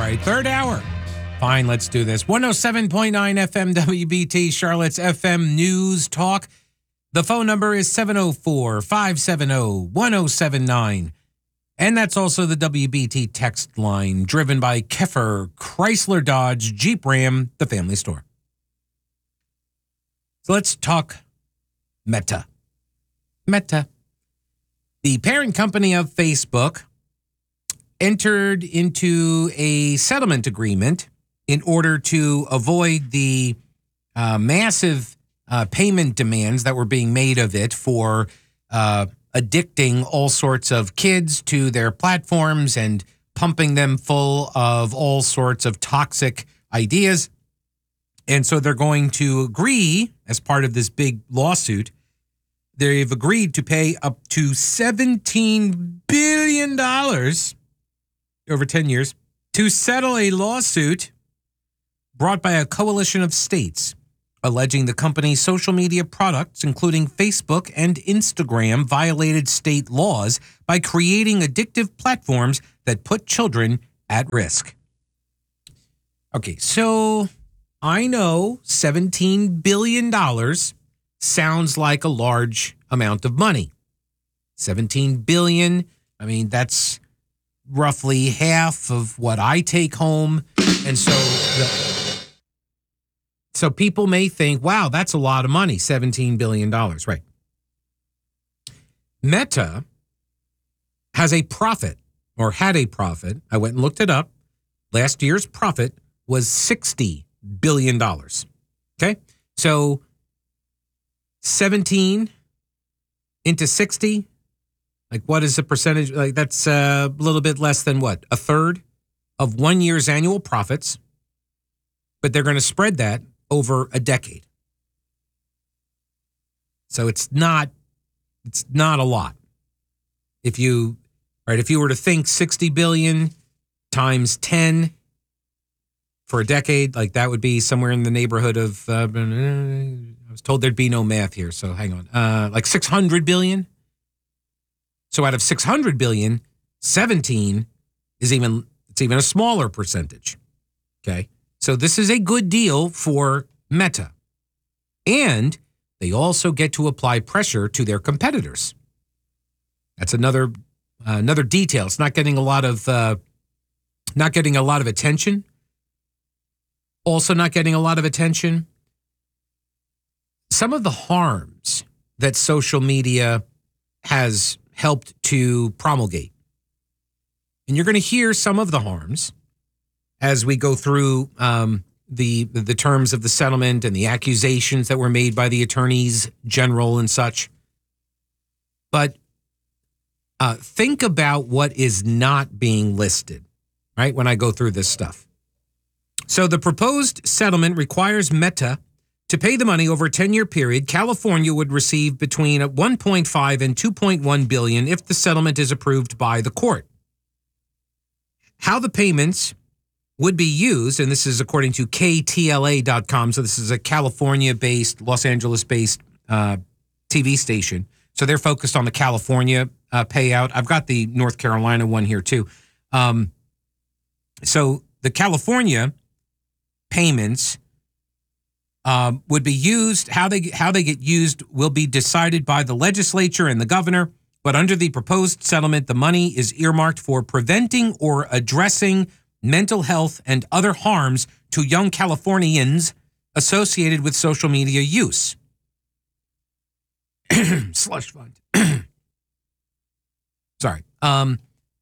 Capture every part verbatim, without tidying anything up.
right, third hour. Fine, let's do this. one oh seven point nine F M W B T, Charlotte's F M News Talk. The phone number is seven oh four, five seven oh, one oh seven nine. And that's also the W B T text line, driven by Keffer, Chrysler Dodge, Jeep Ram, the family store. So let's talk Meta. Meta. The parent company of Facebook entered into a settlement agreement in order to avoid the uh, massive uh, payment demands that were being made of it for uh, addicting all sorts of kids to their platforms and pumping them full of all sorts of toxic ideas. And so they're going to agree, as part of this big lawsuit, they've agreed to pay up to seventeen billion dollars over ten years to settle a lawsuit brought by a coalition of states alleging the company's social media products, including Facebook and Instagram, violated state laws by creating addictive platforms that put children at risk. Okay, so I know seventeen billion dollars sounds like a large amount of money. seventeen billion dollars, I mean, that's roughly half of what I take home. And so the, so people may think, wow, that's a lot of money, seventeen billion dollars, right? Meta has a profit, or had a profit. I went and looked it up. Last year's profit was sixty billion dollars. Okay? So seventeen into sixty, like what is the percentage? Like that's a little bit less than what? A third of one year's annual profits. But they're going to spread that over a decade. So it's not, it's not a lot. If you, right, if you were to think sixty billion times ten for a decade, like that would be somewhere in the neighborhood of, uh, I was told there'd be no math here, so hang on. Uh, like six hundred billion. So out of six hundred billion, seventeen is even, it's even a smaller percentage. Okay. So this is a good deal for Meta. And they also get to apply pressure to their competitors. That's another, uh, another detail. It's not getting a lot of, uh, not getting a lot of attention. Also not getting a lot of attention. Some of the harms that social media has helped to promulgate. And you're going to hear some of the harms as we go through um, the the terms of the settlement and the accusations that were made by the attorneys general and such. But uh, think about what is not being listed, right, when I go through this stuff. So the proposed settlement requires Meta to pay the money over a ten-year period. California would receive between one point five and two point one billion dollars if the settlement is approved by the court. How the payments would be used, and this is according to K T L A dot com, so this is a California-based, Los Angeles-based uh, T V station. So they're focused on the California uh, payout. I've got the North Carolina one here too. Um, so the California payments um, would be used, how they how they get used will be decided by the legislature and the governor. But under the proposed settlement, the money is earmarked for preventing or addressing mental health and other harms to young Californians associated with social media use. Slush fund. Sorry. Um,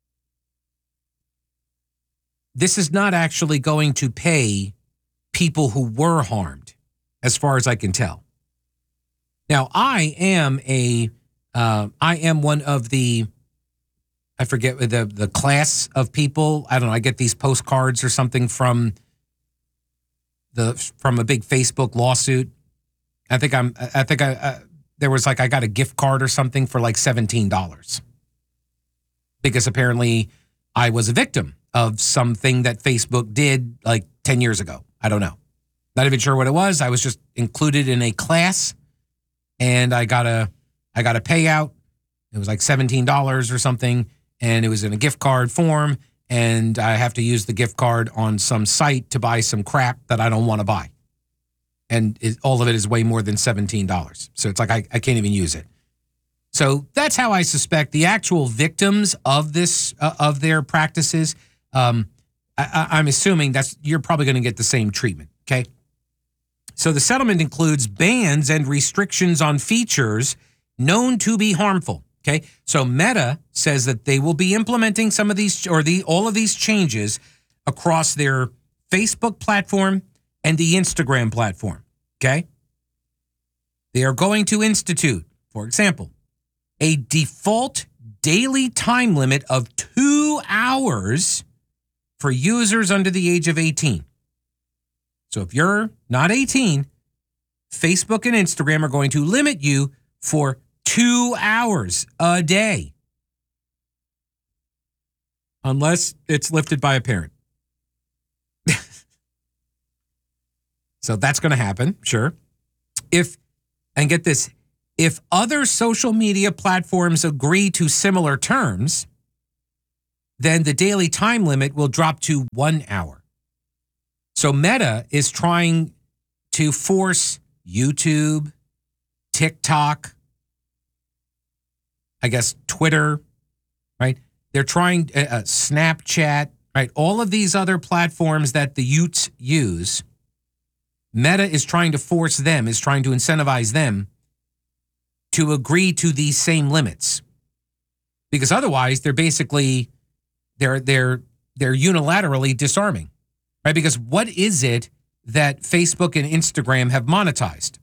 this is not actually going to pay people who were harmed, as far as I can tell. Now, I am a, uh, I am one of the, I forget the the class of people. I don't know. I get these postcards or something from the from a big Facebook lawsuit. I think I'm. I think I uh, there was like I got a gift card or something for like seventeen dollars because apparently I was a victim of something that Facebook did like ten years ago. I don't know. Not even sure what it was. I was just included in a class, and I got a I got a payout. It was like seventeen dollars or something. And it was in a gift card form, and I have to use the gift card on some site to buy some crap that I don't want to buy. And it, all of it is way more than seventeen dollars. So it's like I, I can't even use it. So that's how I suspect the actual victims of this, uh, of their practices, um, I, I'm assuming that's you're probably going to get the same treatment, okay? So the settlement includes bans and restrictions on features known to be harmful, okay? So Meta says that they will be implementing some of these, or the all of these changes across their Facebook platform and the Instagram platform, okay? They are going to institute, for example, a default daily time limit of two hours for users under the age of eighteen. So if you're not eighteen, Facebook and Instagram are going to limit you for two hours a day. Unless it's lifted by a parent. So that's going to happen, sure. If, and get this, if other social media platforms agree to similar terms, then the daily time limit will drop to one hour. So Meta is trying to force YouTube, TikTok, I guess Twitter, right? They're trying, uh, uh, Snapchat, right? All of these other platforms that the youths use, Meta is trying to force them, is trying to incentivize them to agree to these same limits. Because otherwise, they're basically, they're, they're, they're unilaterally disarming. Right? Because what is it that Facebook and Instagram have monetized?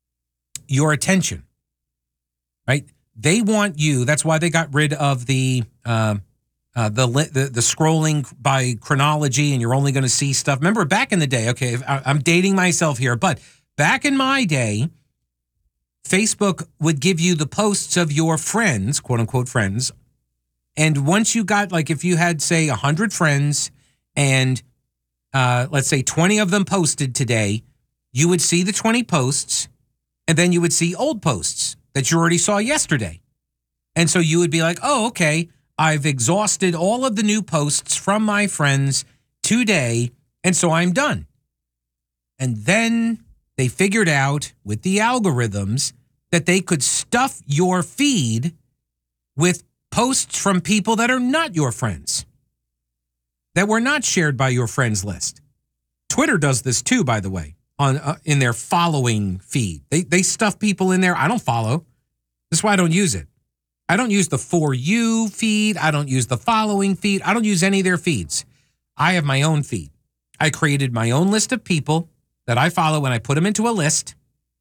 Your attention, right? They want you. That's why they got rid of the uh, uh, the, the the scrolling by chronology, and you're only going to see stuff. Remember back in the day? Okay, I'm dating myself here, but back in my day, Facebook would give you the posts of your friends, quote unquote friends, and once you got, like, if you had, say, a hundred friends, and Uh, let's say twenty of them posted today, you would see the twenty posts, and then you would see old posts that you already saw yesterday. And so you would be like, oh, okay, I've exhausted all of the new posts from my friends today, and so I'm done. And then they figured out with the algorithms that they could stuff your feed with posts from people that are not your friends, that were not shared by your friends list. Twitter does this too, by the way, on uh, in their following feed. They they stuff people in there I don't follow. That's why I don't use it. I don't use the For You feed. I don't use the following feed. I don't use any of their feeds. I have my own feed. I created my own list of people that I follow, and I put them into a list,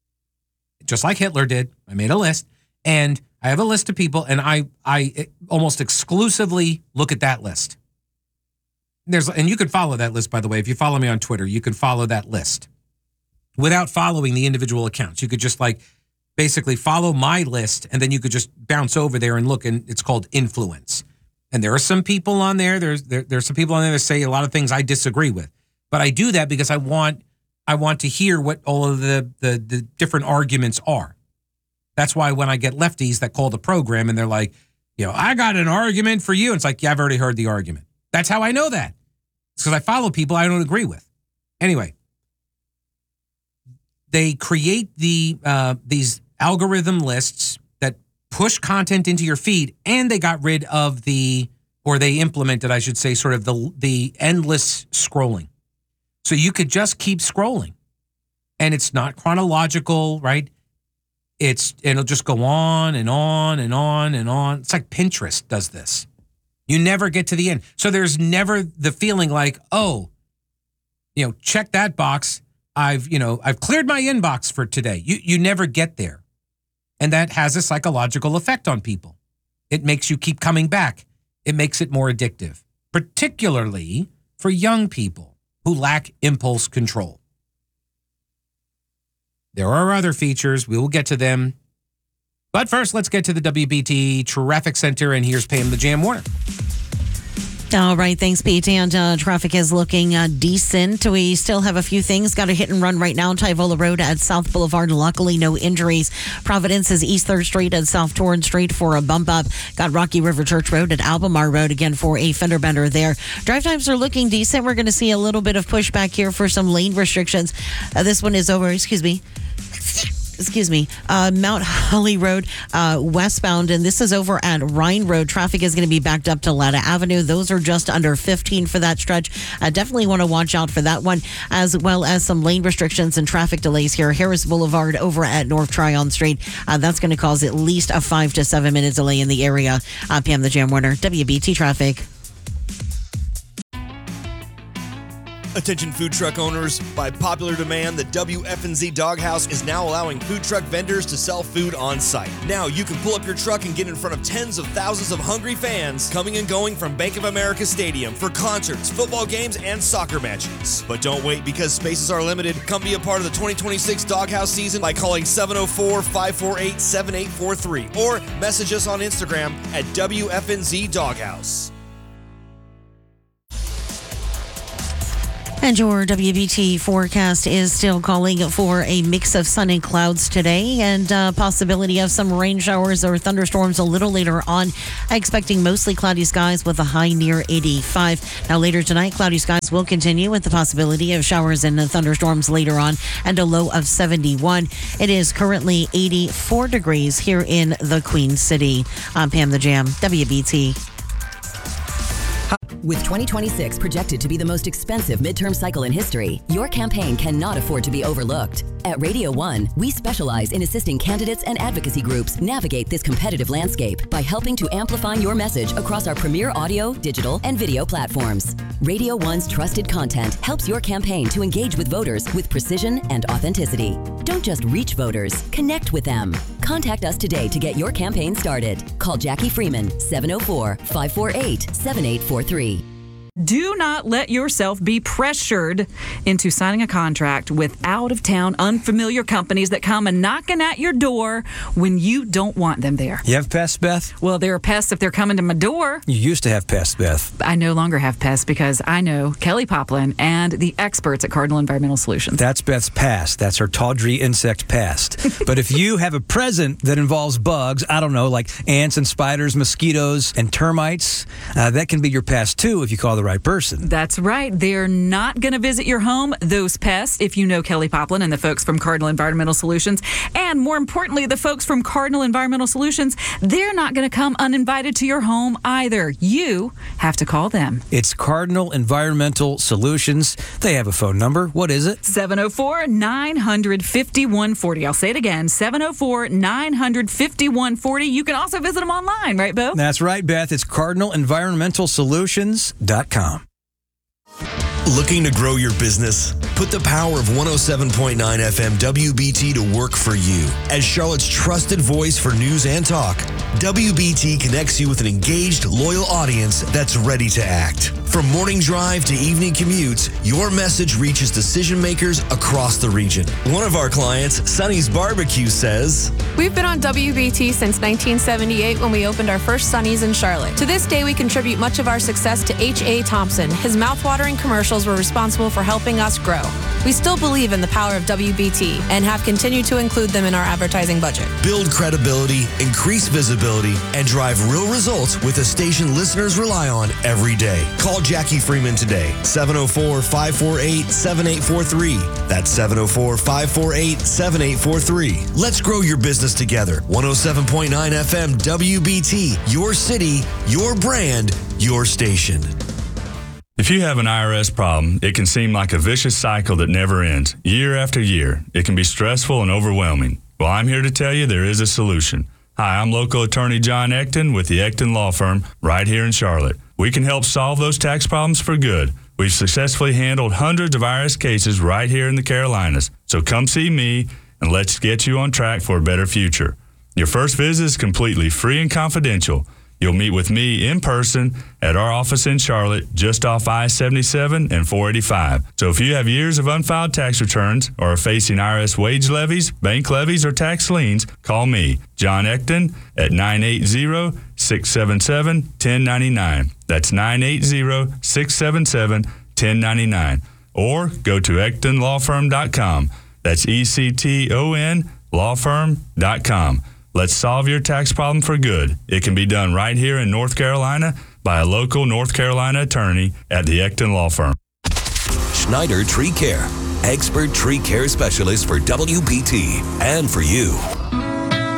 just like Hitler did. I made a list, and I have a list of people, and I I almost exclusively look at that list. There's, and you can follow that list, by the way. If you follow me on Twitter, you can follow that list without following the individual accounts. You could just like basically follow my list, and then you could just bounce over there and look, and it's called influence. And there are some people on there, there's there, there's some people on there that say a lot of things I disagree with. But I do that because I want I want to hear what all of the the, the different arguments are. That's why when I get lefties that call the program and they're like, you know, I got an argument for you. It's like, yeah, I've already heard the argument. That's how I know that. It's because I follow people I don't agree with. Anyway, they create the uh, these algorithm lists that push content into your feed, and they got rid of the, or they implemented, I should say, sort of the the endless scrolling. So you could just keep scrolling, and it's not chronological, right? It's, it'll just go on and on and on and on. It's like Pinterest does this. You never get to the end. So there's never the feeling like, oh, you know, check that box. I've, you know, I've cleared my inbox for today. You you never get there. And that has a psychological effect on people. It makes you keep coming back. It makes it more addictive, particularly for young people who lack impulse control. There are other features. We will get to them. But first, let's get to the W B T Traffic Center, and here's Pam the Jam Warner. All right, thanks, Pete. And uh, traffic is looking uh, decent. We still have a few things. Got a hit and run right now. Tyvola Road at South Boulevard. Luckily, no injuries. Providence is East third Street at South Torrance Street for a bump up. Got Rocky River Church Road at Albemarle Road again for a fender bender there. Drive times are looking decent. We're going to see a little bit of pushback here for some lane restrictions. Uh, this one is over. Excuse me. Excuse me, uh, Mount Holly Road uh, westbound, and this is over at Rhine Road. Traffic is going to be backed up to Latta Avenue. Those are just under fifteen for that stretch. Uh, definitely want to watch out for that one, as well as some lane restrictions and traffic delays here. Harris Boulevard over at North Tryon Street. Uh, that's going to cause at least a five to seven minute delay in the area. Uh, Pam the Jam Warner, W B T Traffic. Attention food truck owners, by popular demand, the W F N Z Doghouse is now allowing food truck vendors to sell food on site. Now you can pull up your truck and get in front of tens of thousands of hungry fans coming and going from Bank of America Stadium for concerts, football games, and soccer matches. But don't wait, because spaces are limited. Come be a part of the twenty twenty-six Doghouse season by calling seven oh four, five four eight, seven eight four three or message us on Instagram at W F N Z Doghouse. And your W B T forecast is still calling for a mix of sun and clouds today, and uh, possibility of some rain showers or thunderstorms a little later on. Expecting mostly cloudy skies with a high near eighty-five. Now later tonight, cloudy skies will continue with the possibility of showers and thunderstorms later on, and a low of seventy-one. It is currently eighty-four degrees here in the Queen City. I'm Pam the Jam, W B T. With twenty twenty-six projected to be the most expensive midterm cycle in history, your campaign cannot afford to be overlooked. At Radio One, we specialize in assisting candidates and advocacy groups navigate this competitive landscape by helping to amplify your message across our premier audio, digital, and video platforms. Radio One's trusted content helps your campaign to engage with voters with precision and authenticity. Don't just reach voters, connect with them. Contact us today to get your campaign started. Call Jackie Freeman, seven oh four, five four eight, seven eight four three. Do not let yourself be pressured into signing a contract with out-of-town, unfamiliar companies that come and knocking at your door when you don't want them there. You have pests, Beth? Well, there are pests if they're coming to my door. You used to have pests, Beth. I no longer have pests because I know Kelly Poplin and the experts at Cardinal Environmental Solutions. That's Beth's past. That's her tawdry insect past. But if you have a present that involves bugs, I don't know, like ants and spiders, mosquitoes, and termites, uh, that can be your pest too if you call the right person. That's right. They're not going to visit your home, those pests, if you know Kelly Poplin and the folks from Cardinal Environmental Solutions. And more importantly, the folks from Cardinal Environmental Solutions, they're not going to come uninvited to your home either. You have to call them. It's Cardinal Environmental Solutions. They have a phone number. What is it? seven oh four, nine hundred, fifty-one forty. I'll say it again, seven oh four, nine hundred, fifty-one forty. You can also visit them online, right, Bo? That's right, Beth. It's cardinal environmental solutions dot com. Looking to grow your business? Put the power of one oh seven point nine F M W B T to work for you. As Charlotte's trusted voice for news and talk, W B T connects you with an engaged, loyal audience that's ready to act. From morning drive to evening commutes, your message reaches decision makers across the region. One of our clients, Sonny's Barbecue, says, "We've been on W B T since nineteen seventy-eight when we opened our first Sonny's in Charlotte. To this day, we contribute much of our success to H A. Thompson. His mouthwatering commercials were responsible for helping us grow. We still believe in the power of W B T and have continued to include them in our advertising budget. Build credibility, increase visibility, and drive real results with a station listeners rely on every day. Call Jackie Freeman today, seven oh four, five four eight, seven eight four three. That's seven oh four, five four eight, seven eight four three. Let's grow your business together. one oh seven point nine F M W B T, your city, your brand, your station. If you have an I R S problem, it can seem like a vicious cycle that never ends, year after year. It can be stressful and overwhelming. Well, I'm here to tell you there is a solution. Hi, I'm local attorney John Ecton with the Ecton Law Firm right here in Charlotte. We can help solve those tax problems for good. We've successfully handled hundreds of I R S cases right here in the Carolinas. So come see me and let's get you on track for a better future. Your first visit is completely free and confidential. You'll meet with me in person at our office in Charlotte, just off I seventy-seven and four eighty-five. So if you have years of unfiled tax returns or are facing I R S wage levies, bank levies, or tax liens, call me, John Ecton, at nine eight zero, six seven seven, one zero nine nine. That's nine eight zero, six seven seven, one zero nine nine. Or go to ecton law firm dot com. That's E C T O N law firm dot com. Let's solve your tax problem for good. It can be done right here in North Carolina by a local North Carolina attorney at the Ecton Law Firm. Schneider Tree Care, expert tree care specialist for W P T and for you.